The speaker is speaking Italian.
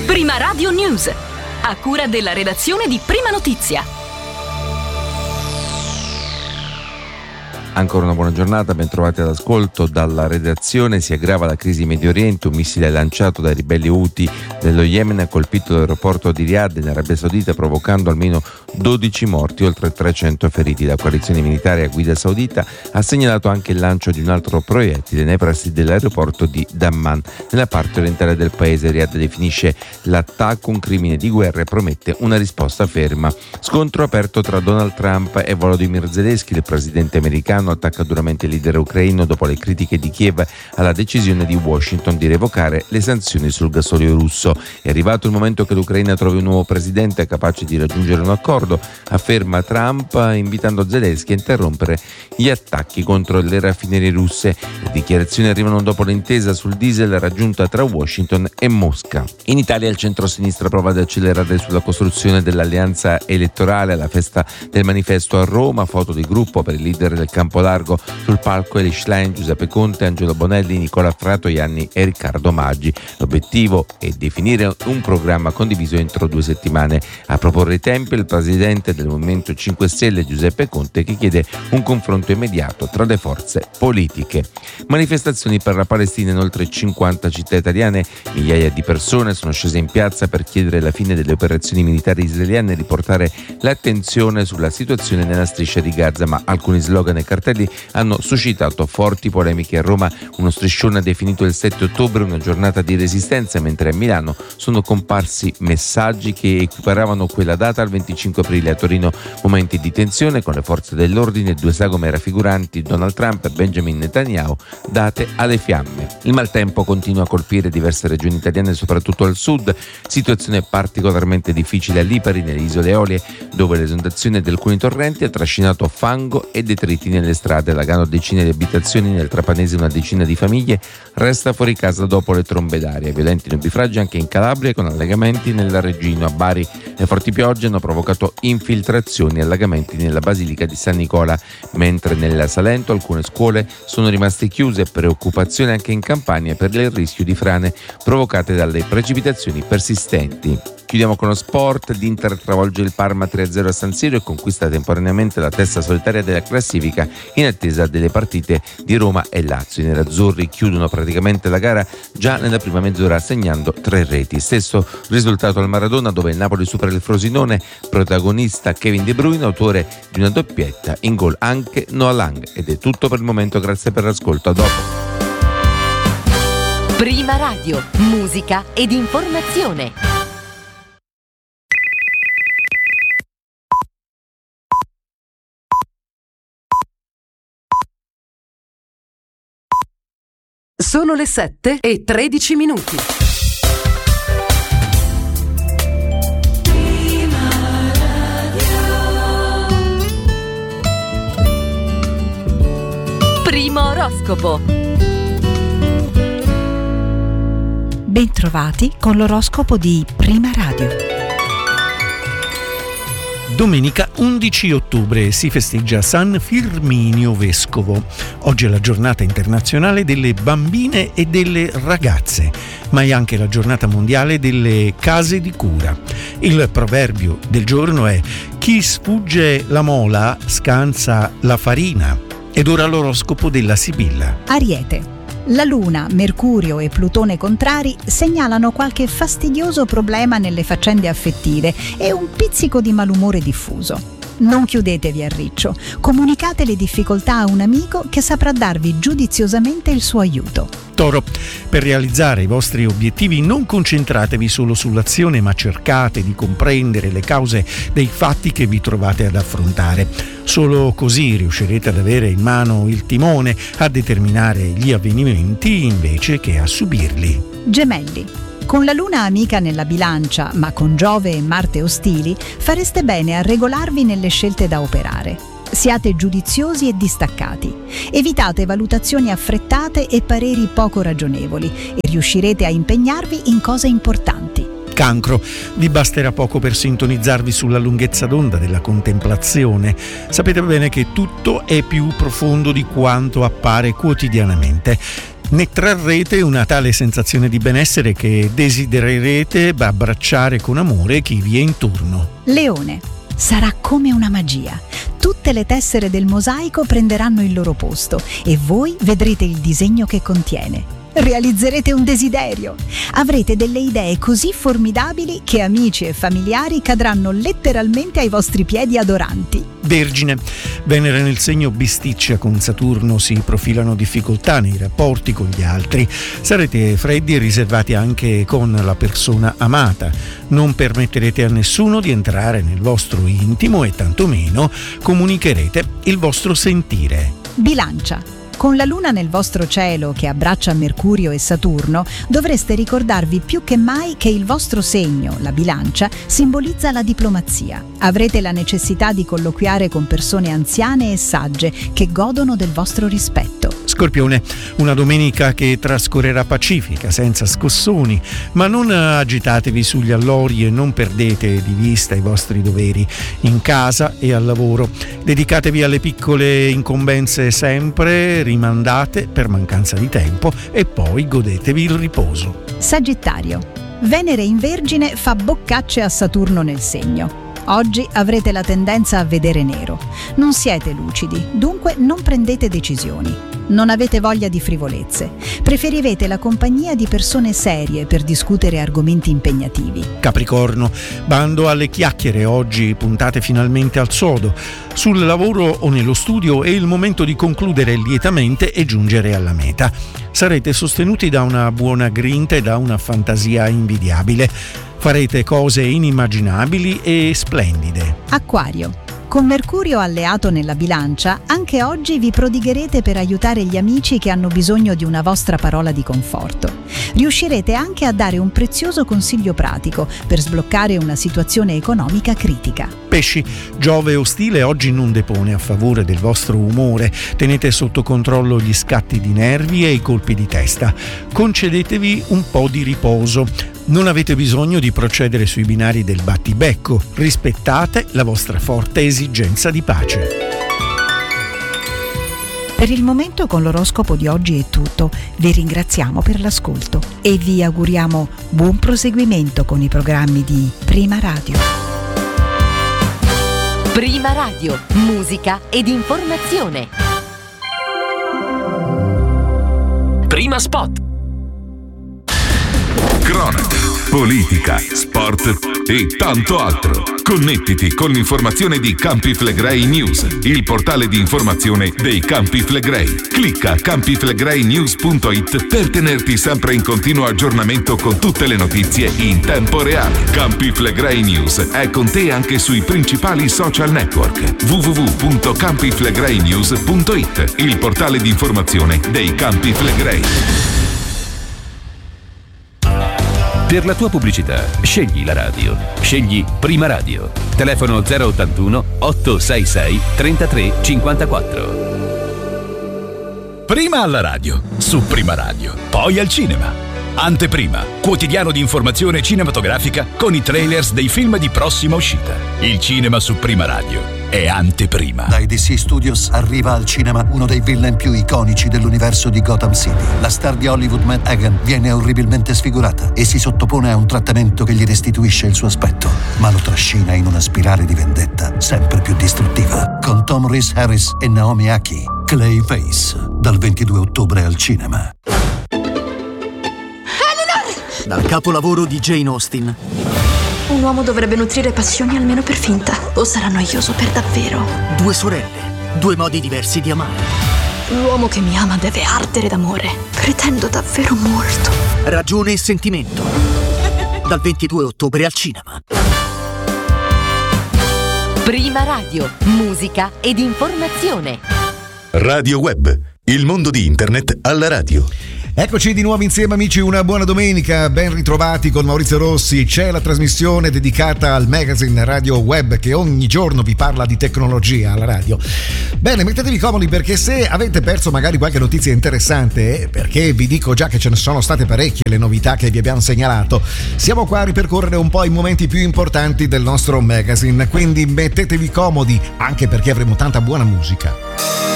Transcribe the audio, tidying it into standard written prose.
Prima Radio News, a cura della redazione di Prima Notizia. Ancora una buona giornata, ben trovati all'ascolto dalla redazione. Si aggrava la crisi in Medio Oriente. Un missile lanciato dai ribelli Houthi dello Yemen ha colpito l'aeroporto di Riyadh in Arabia Saudita, provocando almeno 12 morti, oltre 300 feriti. La coalizione militare a guida saudita ha segnalato anche il lancio di un altro proiettile nei pressi dell'aeroporto di Dammam, nella parte orientale del paese. Riyadh definisce l'attacco un crimine di guerra e promette una risposta ferma. Scontro aperto tra Donald Trump e Volodymyr Zelensky. Il presidente americano attacca duramente il leader ucraino dopo le critiche di Kiev alla decisione di Washington di revocare le sanzioni sul gasolio russo. È arrivato il momento che l'Ucraina trovi un nuovo presidente capace di raggiungere un accordo, afferma Trump, invitando Zelensky a interrompere gli attacchi contro le raffinerie russe. Le dichiarazioni arrivano dopo l'intesa sul diesel raggiunta tra Washington e Mosca. In Italia il centro-sinistra prova ad accelerare sulla costruzione dell'alleanza elettorale. Alla festa del manifesto a Roma, foto di gruppo per il leader del Campolargo. Sul palco Eli Schlein, Giuseppe Conte, Angelo Bonelli, Nicola Fratoianni e Riccardo Maggi. L'obiettivo è definire un programma condiviso entro 2 settimane. A proporre i tempi il presidente del Movimento 5 Stelle Giuseppe Conte, che chiede un confronto immediato tra le forze politiche. Manifestazioni per la Palestina in oltre 50 città italiane. Migliaia di persone sono scese in piazza per chiedere la fine delle operazioni militari israeliane e riportare l'attenzione sulla situazione nella striscia di Gaza, ma alcuni slogan e cartelli hanno suscitato forti polemiche. A Roma uno striscione ha definito il 7 ottobre una giornata di resistenza, mentre a Milano sono comparsi messaggi che equiparavano quella data al 25 aprile. A Torino momenti di tensione con le forze dell'ordine, 2 sagome raffiguranti Donald Trump e Benjamin Netanyahu date alle fiamme. Il maltempo continua a colpire diverse regioni italiane, soprattutto al sud. Situazione particolarmente difficile a Lipari, nelle isole Eolie, dove l'esondazione di alcuni torrenti ha trascinato fango e detriti nelle strade, allagando decine di abitazioni. Nel Trapanese una decina di famiglie resta fuori casa dopo le trombe d'aria. Violenti nubifragi anche in Calabria, con allagamenti nella Reggino. A Bari le forti piogge hanno provocato infiltrazioni e allagamenti nella Basilica di San Nicola, mentre nel Salento alcune scuole sono rimaste chiuse. Preoccupazione anche in Campania per il rischio di frane provocate dalle precipitazioni persistenti. Chiudiamo con lo sport. L'Inter travolge il Parma 3-0 a San Siro e conquista temporaneamente la testa solitaria della classifica in attesa delle partite di Roma e Lazio. I nerazzurri chiudono praticamente la gara già nella prima mezz'ora segnando 3 reti. Stesso risultato al Maradona, dove il Napoli supera il Frosinone, protagonista Kevin De Bruyne, autore di una doppietta, in gol anche Noah Lang. Ed è tutto per il momento, grazie per l'ascolto, a dopo. Prima Radio, musica ed informazione. Sono le 7:13. Primo oroscopo. Bentrovati con l'oroscopo di Prima Radio. Domenica 11 ottobre si festeggia San Firminio Vescovo. Oggi è la giornata internazionale delle bambine e delle ragazze, ma è anche la giornata mondiale delle case di cura. Il proverbio del giorno è: chi sfugge la mola scansa la farina. Ed ora l'oroscopo della Sibilla. Ariete. La Luna, Mercurio e Plutone contrari segnalano qualche fastidioso problema nelle faccende affettive e un pizzico di malumore diffuso. Non chiudetevi a riccio, comunicate le difficoltà a un amico che saprà darvi giudiziosamente il suo aiuto. Toro, per realizzare i vostri obiettivi non concentratevi solo sull'azione, ma cercate di comprendere le cause dei fatti che vi trovate ad affrontare. Solo così riuscirete ad avere in mano il timone, a determinare gli avvenimenti invece che a subirli. Gemelli. Con la Luna amica nella bilancia, ma con Giove e Marte ostili, fareste bene a regolarvi nelle scelte da operare. Siate giudiziosi e distaccati. Evitate valutazioni affrettate e pareri poco ragionevoli e riuscirete a impegnarvi in cose importanti. Cancro, vi basterà poco per sintonizzarvi sulla lunghezza d'onda della contemplazione. Sapete bene che tutto è più profondo di quanto appare quotidianamente. Ne trarrete una tale sensazione di benessere che desidererete abbracciare con amore chi vi è intorno. Leone. Sarà come una magia. Tutte le tessere del mosaico prenderanno il loro posto e voi vedrete il disegno che contiene. Realizzerete un desiderio. Avrete delle idee così formidabili che amici e familiari cadranno letteralmente ai vostri piedi adoranti. Vergine. Venere nel segno bisticcia con Saturno, si profilano difficoltà nei rapporti con gli altri. Sarete freddi e riservati anche con la persona amata. Non permetterete a nessuno di entrare nel vostro intimo e tantomeno comunicherete il vostro sentire. Bilancia. Con la luna nel vostro cielo che abbraccia Mercurio e Saturno, dovreste ricordarvi più che mai che il vostro segno, la bilancia, simbolizza la diplomazia. Avrete la necessità di colloquiare con persone anziane e sagge che godono del vostro rispetto. Scorpione, una domenica che trascorrerà pacifica, senza scossoni, ma non agitatevi sugli allori e non perdete di vista i vostri doveri in casa e al lavoro. Dedicatevi alle piccole incombenze sempre rimandate per mancanza di tempo e poi godetevi il riposo. Sagittario. Venere in Vergine fa boccacce a Saturno nel segno. Oggi avrete la tendenza a vedere nero. Non siete lucidi, dunque non prendete decisioni. Non avete voglia di frivolezze. Preferirete la compagnia di persone serie per discutere argomenti impegnativi. Capricorno, bando alle chiacchiere, oggi puntate finalmente al sodo. Sul lavoro o nello studio è il momento di concludere lietamente e giungere alla meta. Sarete sostenuti da una buona grinta e da una fantasia invidiabile. Farete cose inimmaginabili e splendide. Acquario. Con Mercurio alleato nella bilancia, anche oggi vi prodigherete per aiutare gli amici che hanno bisogno di una vostra parola di conforto. Riuscirete anche a dare un prezioso consiglio pratico per sbloccare una situazione economica critica. Pesci, Giove ostile oggi non depone a favore del vostro umore. Tenete sotto controllo gli scatti di nervi e i colpi di testa. Concedetevi un po' di riposo. Non avete bisogno di procedere sui binari del battibecco. Rispettate la vostra forte esigenza di pace. Per il momento con l'oroscopo di oggi è tutto. Vi ringraziamo per l'ascolto e vi auguriamo buon proseguimento con i programmi di Prima Radio. Prima Radio, musica ed informazione. Prima spot. Cronaca, politica, sport e tanto altro. Connettiti con l'informazione di Campi Flegrei News, il portale di informazione dei Campi Flegrei. Clicca campiflegreinews.it per tenerti sempre in continuo aggiornamento con tutte le notizie in tempo reale. Campi Flegrei News è con te anche sui principali social network. www.campiflegreinews.it, il portale di informazione dei Campi Flegrei. Per la tua pubblicità, scegli la radio. Scegli Prima Radio. Telefono 081 866 33 54. Prima alla radio, su Prima Radio, poi al cinema. Anteprima, quotidiano di informazione cinematografica con i trailers dei film di prossima uscita. Il cinema su Prima Radio è Anteprima. Dai DC Studios arriva al cinema uno dei villain più iconici dell'universo di Gotham City. La star di Hollywood Matt Hagen viene orribilmente sfigurata e si sottopone a un trattamento che gli restituisce il suo aspetto, ma lo trascina in una spirale di vendetta sempre più distruttiva. Con Tom Rhys Harris e Naomi Aki, Clayface, dal 22 ottobre al cinema. Dal capolavoro di Jane Austen. Un uomo dovrebbe nutrire passioni almeno per finta, o sarà noioso per davvero. Due sorelle, due modi diversi di amare. L'uomo che mi ama deve ardere d'amore. Pretendo davvero molto. Ragione e sentimento. Dal 22 ottobre al cinema. Prima Radio, musica ed informazione. Radio Web, il mondo di internet alla radio. Eccoci di nuovo insieme amici, una buona domenica, ben ritrovati con Maurizio Rossi. C'è la trasmissione dedicata al magazine Radio Web che ogni giorno vi parla di tecnologia alla radio. Bene, mettetevi comodi perché se avete perso magari qualche notizia interessante, perché vi dico già che ce ne sono state parecchie le novità che vi abbiamo segnalato, siamo qua a ripercorrere un po' i momenti più importanti del nostro magazine, quindi mettetevi comodi anche perché avremo tanta buona musica.